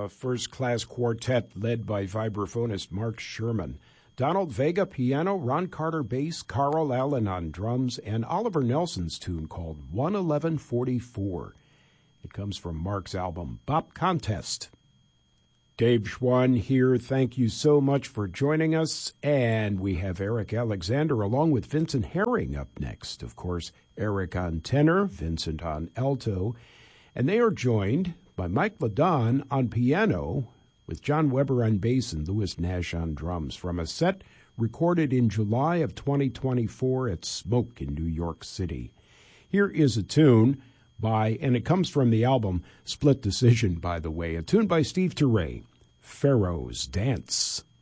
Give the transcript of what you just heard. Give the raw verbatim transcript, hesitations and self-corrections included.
a first-class quartet led by vibraphonist Mark Sherman. Donald Vega piano, Ron Carter bass, Carl Allen on drums, and Oliver Nelson's tune called one eleven forty-four. It comes from Mark's album, Bop Contest. Dave Schwann here. Thank you so much for joining us. And we have Eric Alexander along with Vincent Herring up next. Of course, Eric on tenor, Vincent on alto. And they are joined by Mike LaDon on piano with John Weber on bass and Louis Nash on drums from a set recorded in July of twenty twenty-four at Smoke in New York City. Here is a tune by, and it comes from the album Split Decision, by the way, a tune by Steve Turre, Pharaoh's Dance.